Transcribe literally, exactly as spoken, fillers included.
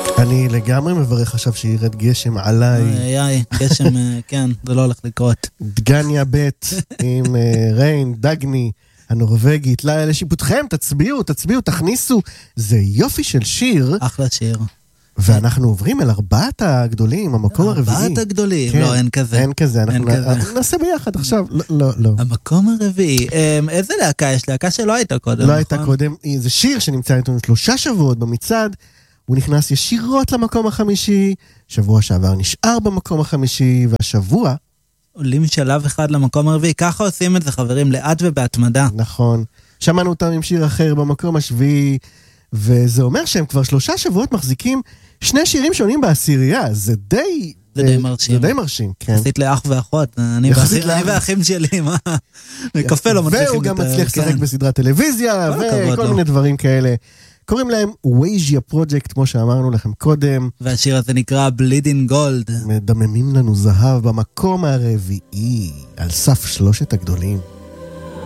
אני לגמרי מברך עכשיו שירד גשם עליי. איי, איי, גשם, כן, זה לא הולך לקרות. דגניה ב' עם ריין, דגני, הנורווגית, לשיפוטכם, תצביעו, תצביעו, תכניסו. זה יופי של שיר. אחלה שיר. ואנחנו עוברים אל ארבעת הגדולים, המקום הרביעי. ארבעת הגדולים? לא, אין כזה. אין כזה, אנחנו נעשה ביחד עכשיו. לא, לא, לא. המקום הרביעי. איזה להקה יש? להקה שלא הייתה קודם, נכון? לא הייתה קודם. זה שיר שנמצא איתנו שלושה שבועות במצעד. הוא נכנס ישירות למקום החמישי, שבוע שעבר נשאר במקום החמישי, והשבוע עולים שלב אחד למקום הרביעי. ככה עושים את זה, חברים, לאט ובהתמדה. נכון. שמענו אותם עם שיר אחר במקום השביעי, וזה אומר שהם כבר שלושה שבועות מחזיקים שני שירים שונים בעשירייה. זה די... זה די מרשים. זה די מרשים, כן. יחסית לאח ואחות. אני ואחים שלי, מה? קפה לא מצליחים. והוא גם מצליח לשחק בסדרת טלוויזיה, וכל מיני דברים כאלה. קוראים להם וויז'יה פרוג'קט, כמו שאמרנו לכם קודם. והשיר הזה נקרא בלידינג גולד. מדממים לנו זהב במקום הרביעי, על סף שלושת הגדולים.